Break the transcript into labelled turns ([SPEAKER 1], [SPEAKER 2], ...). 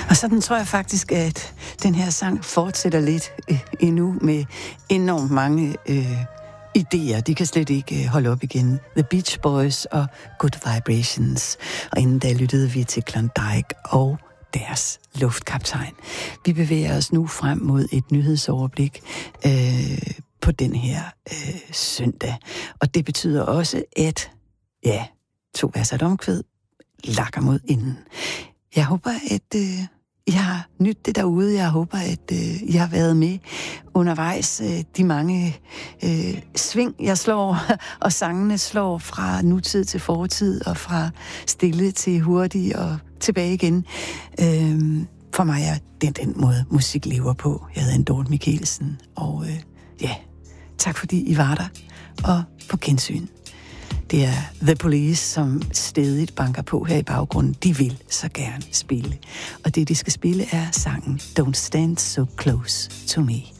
[SPEAKER 1] Og sådan tror jeg faktisk, at den her sang fortsætter lidt endnu med enormt mange idéer. De kan slet ikke holde op igen. The Beach Boys og Good Vibrations. Og inden da lyttede vi til Klondike og deres luftkaptajn. Vi bevæger os nu frem mod et nyhedsoverblik på den her søndag. Og det betyder også, at 2 vers af et omkvæd lakker mod enden. Jeg håber, at I har nydt det derude. Jeg håber, at I har været med undervejs. De mange sving, jeg slår, og sangene slår fra nutid til fortid, og fra stille til hurtig og tilbage igen. For mig er den måde, musik lever på. Jeg hedder Dorte Michelsen, og tak fordi I var der, og på gensyn. Det er The Police, som stædigt banker på her i baggrunden. De vil så gerne spille. Og det, de skal spille, er sangen Don't Stand So Close To Me.